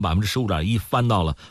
15.1%翻到了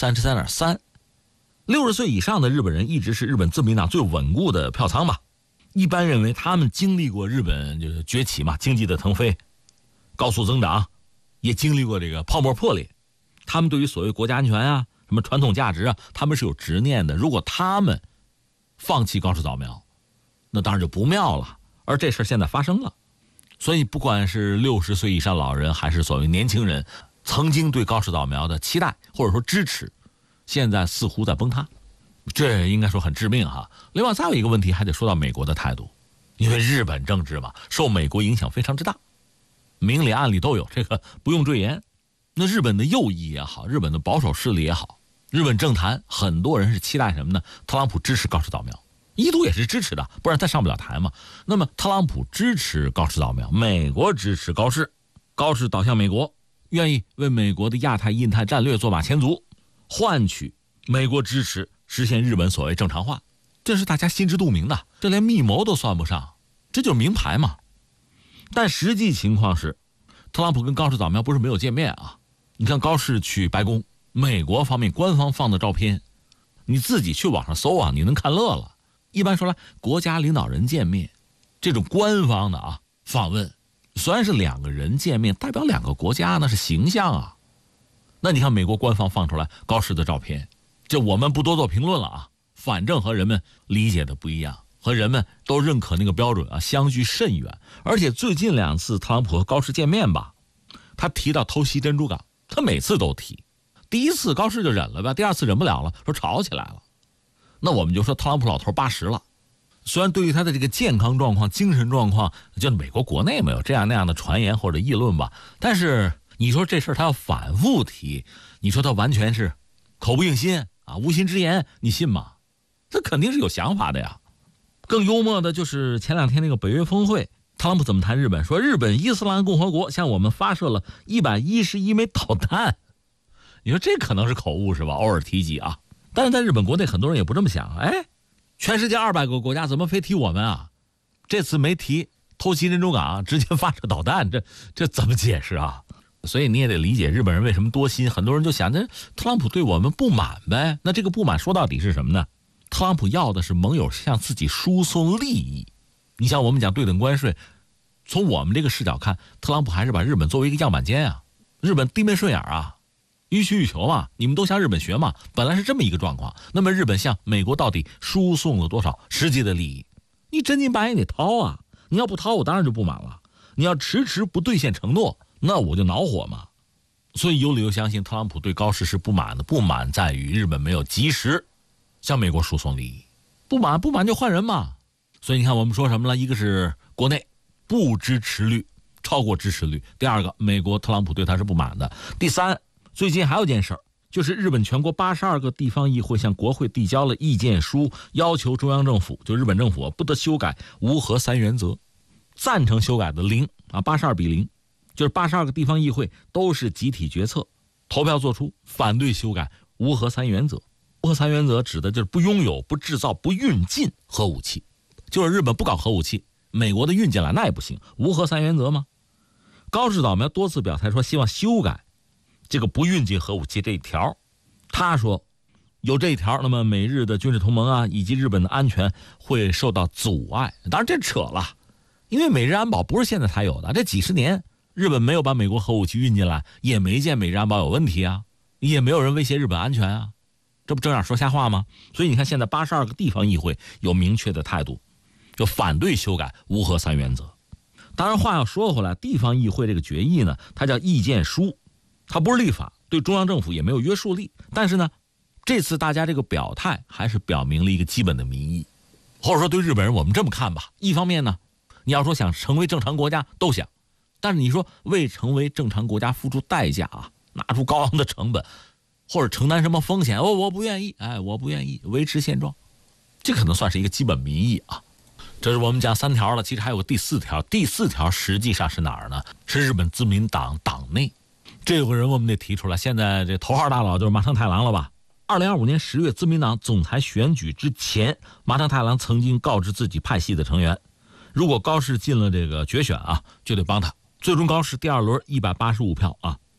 33.3%。60岁以上的日本人一直是日本自民党最稳固的票仓吧。一般认为他们经历过日本就是崛起嘛，经济的腾飞，高速增长，也经历过这个泡沫破裂。他们对于所谓国家安全啊、什么传统价值啊，他们是有执念的。如果他们放弃高市早苗，那当然就不妙了。而这事现在发生了，所以不管是60岁以上老人，还是所谓年轻人，曾经对高市早苗的期待或者说支持，现在似乎在崩塌，这应该说很致命哈。另外再有一个问题，还得说到美国的态度，因为日本政治嘛，受美国影响非常之大，明里暗里都有，这个不用赘言。那日本的右翼也好，日本的保守势力也好，日本政坛很多人是期待什么呢？特朗普支持高市早苗，一度也是支持的，不然他上不了台嘛。那么特朗普支持高市早苗，美国支持高市，高市倒向美国，愿意为美国的亚太印太战略做马前卒，换取美国支持，实现日本所谓正常化。这是大家心知肚明的，这连密谋都算不上，这就是明牌嘛。但实际情况是，特朗普跟高市早苗不是没有见面啊。你看高市去白宫，美国方面官方放的照片，你自己去网上搜啊，你能看乐了。一般说来，国家领导人见面，这种官方的访问，虽然是两个人见面，代表两个国家，那是形象啊。那你看美国官方放出来高市的照片，这我们不多做评论了啊，反正和人们理解的不一样，和人们都认可那个标准相距甚远。而且最近2次特朗普和高市见面吧，他提到偷袭珍珠港，他每次都提。第一次高市就忍了吧，第二次忍不了了，说吵起来了。那我们就说特朗普老头80了，虽然对于他的这个健康状况、精神状况，就美国国内没有这样那样的传言或者议论吧，但是你说这事儿他要反复提，你说他完全是口不应心啊，无心之言，你信吗？他肯定是有想法的呀。更幽默的就是前2天那个北约峰会，特朗普怎么谈日本？说日本伊斯兰共和国向我们发射了111枚导弹。你说这可能是口误是吧？偶尔提及啊，但是在日本国内很多人也不这么想。哎，全世界200个国家怎么非提我们啊？这次没提偷袭珍珠港，直接发射导弹，这怎么解释啊？所以你也得理解日本人为什么多心。很多人就想着特朗普对我们不满呗。那这个不满说到底是什么呢？特朗普要的是盟友向自己输送利益。你像我们讲对等关税，从我们这个视角看，特朗普还是把日本作为一个样板间啊，日本低眉顺眼啊，予取予求嘛，你们都向日本学嘛，本来是这么一个状况。那么日本向美国到底输送了多少实际的利益？你真金白银得掏啊！你要不掏，我当然就不满了。你要迟迟不兑现承诺，那我就恼火嘛。所以有理由相信特朗普对高市是不满的，不满在于日本没有及时向美国输送利益，不满就换人嘛。所以你看我们说什么了？一个是国内不支持率超过支持率，第二个美国特朗普对他是不满的，第三，最近还有件事儿，就是日本全国82个地方议会向国会递交了意见书，要求中央政府，就日本政府不得修改无核3原则。赞成修改的0啊，82比0，就是82个地方议会都是集体决策投票做出反对修改无核3原则。无核3原则指的就是不拥有、不制造、不运进核武器，就是日本不搞核武器，美国的运进来那也不行，无核3原则吗？高市早苗多次表态说希望修改这个不运进核武器这一条，他说有这一条，那么美日的军事同盟啊，以及日本的安全会受到阻碍。当然这扯了，因为美日安保不是现在才有的，这几十年日本没有把美国核武器运进来，也没见美日安保有问题啊，也没有人威胁日本安全啊，这不正眼说瞎话吗？所以你看现在82个地方议会有明确的态度，就反对修改无核3原则。当然话要说回来，地方议会这个决议呢，它叫意见书，它不是立法，对中央政府也没有约束力。但是呢，这次大家这个表态还是表明了一个基本的民意，或者说对日本人我们这么看吧，一方面呢，你要说想成为正常国家都想，但是你说为成为正常国家付出代价啊，拿出高昂的成本，或者承担什么风险，我不愿意，我不愿意维持现状，这可能算是一个基本民意啊。这是我们讲3条了，其实还有个第4条。第4条实际上是哪儿呢？是日本自民党党内，这有个人我们得提出来。现在这头号大佬就是麻生太郎了吧？2025年10月自民党总裁选举之前，麻生太郎曾经告知自己派系的成员，如果高市进了这个决选啊，就得帮他。最终高市第2轮185票啊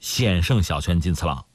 险胜小泉进次郎。